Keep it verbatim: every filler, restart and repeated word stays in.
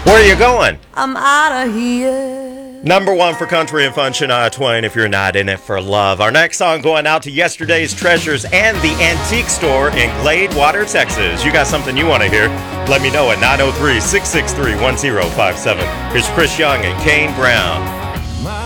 Where are you going? I'm out of here. Number one for country and fun, Shania Twain, If You're Not In It For Love. Our next song going out to Yesterday's Treasures and the Antique Store in Gladewater, Texas. You got something you want to hear? Let me know at nine oh three, six six three, one oh five seven. Here's Chris Young and Kane Brown.